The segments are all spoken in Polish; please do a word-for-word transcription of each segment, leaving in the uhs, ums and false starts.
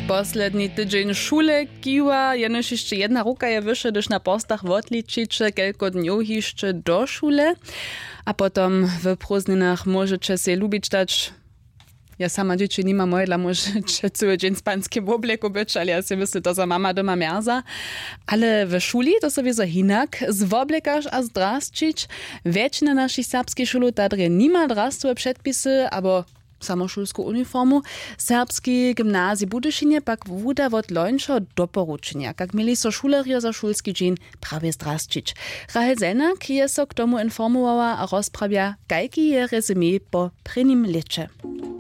Poslední tydzień szule kiwa, jenož jeszcze jedna ruka je wyższe, gdyż na postach odliczycie kilka dni jeszcze do szule, a potom w prózdninach możecie się lubić dać. Ja sama dzieci nie mam, dla możecie cały dzień z pańskim obleku być, ale ja sobie myślę, to za mama doma merza. Ale w szuli to sobie za hinak, z oblekasz a zdrasčić. Většina naszych serbskich szulu tadre nima drastuje przedpisy, abo samošulsku uniformu. Serbski gimnazji Budyšinie pak wuda od lońšo doporučenia, kak mieli so šulerjo za šulski dzień prawie zdrasčić. Rahel Zenak je so k tomu informowała a rozprawia, kajki je rezumé po prvním leče.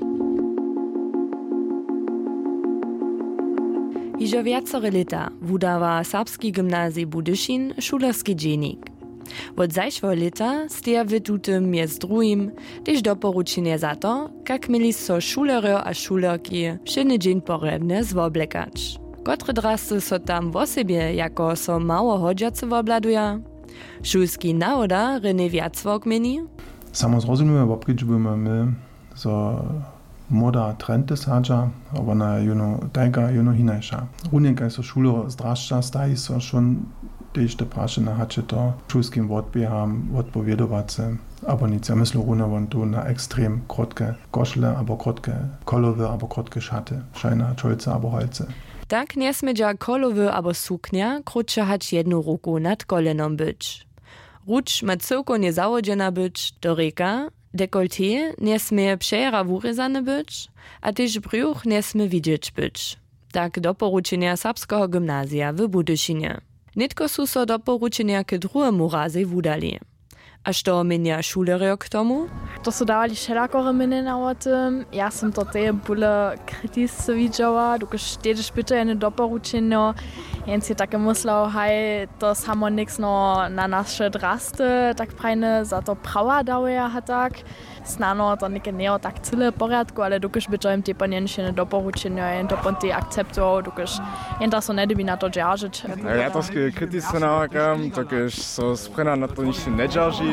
Iżo wiacore lata wudawa serbski gimnazji Budyšin šulerski dziennik. Od zajszego lata steja w tutym między drugim też doporuczenie za to, jak mieli so šulerjo a šulerki wszedny dzień porebne zwoblekać. Kotre drasty so tam w sobie jako so mało hodźace wobladuje? Šulski nawoda René Wiacwok meni? Samo zrozumíme, bo pričbujeme my, so moda trend sadža, aber na juno tajka, juno hinajša. Runika so šuler zdrašča, stají so šon tež te praše na hače to šulskim odběham, odpovědovace, aber nic. Ja myslím, runa von tu na extrem krotke košle, abo krotke kolowe, abo krotke šate, šajna čolce, abo holce. Tak nesmedža kolowy abo suknia krótsze hać jedną ruku nad kolenom być. Ruč ma cyłko nie załodzena być do reka, dekolté nesmie przejera wurezane być, a też brzuch nesmie widzieć być. Tak doporučenia serbskiego gimnazja w Budyšinie. Nitko su so doporučenia k druhému razy wudali. A što mienia šulerjo k tomu? To su dawali všelakore menena o tym. Ja sam to te byle kritisce widziała, dokiż tež byto jedne doporučenio. Jen si také myslel, hej, to samo niks no na naše drasty, tak prajne za to prawa dauje a tak. Snano to neke neo tak cyle porядku, ale dokiż byto im te panienšine doporučenio, jen to pon te akceptują, dokiż jen to so ne dobi na to džaržić. Ja to ske kritisce namakam, dokiż so sprena na to nič ne džarži.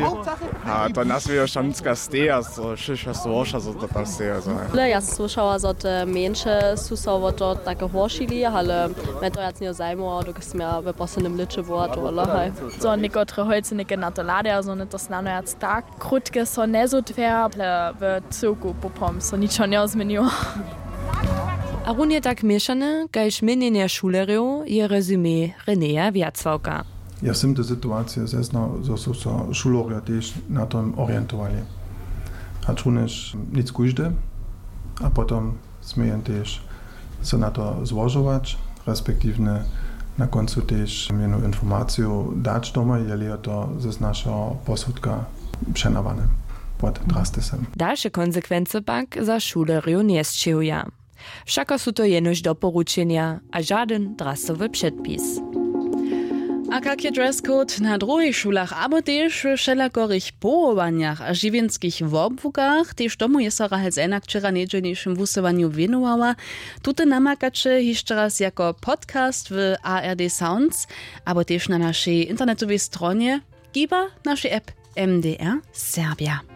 A to nas wie schon nicka steja, so šeša soša, so to tam steja. Ja słyszała, że te mniejsze susowo to takie horšili, ale mnie to jetzt nie zajmowało, dokiż miała w poslednym liczy wort, ale hej. So niekotre holce neke na to lade, so ne to snano jetzt tak krutke so ne so tver, w cyłku popom, so ničo ne ozmeniło. A runie tak mieszane, kajż mienienia šulerjo je rezumé Renéa Wiacwałka. Ja sam te sytuacje zeznał, że są so šulerjo też na tym orientowali. A czuniesz nic kuźdy, a potem smieją też się na to złożować, respektywnie na końcu też jedną informację dać doma, jeżeli to ze naszego posudka przenawane pod drastysem. Dalsze konsekwencje pak za šulerjo nie sčehuja. Všako su to jenož doporučenia a żaden drastowy przedpis. A kak je dresscode na drugich szulach, abo też w wszelakorich połowaniach a żywienskich wobwugach, też tomu je so Rahel Zenak wczera niedzielniejszym wusowaniu wienowała. Tute namakacze jeszcze raz jako podcast w A R D Sounds, abo też na naszej internetowej stronie, giba naszej app M D R Serbia.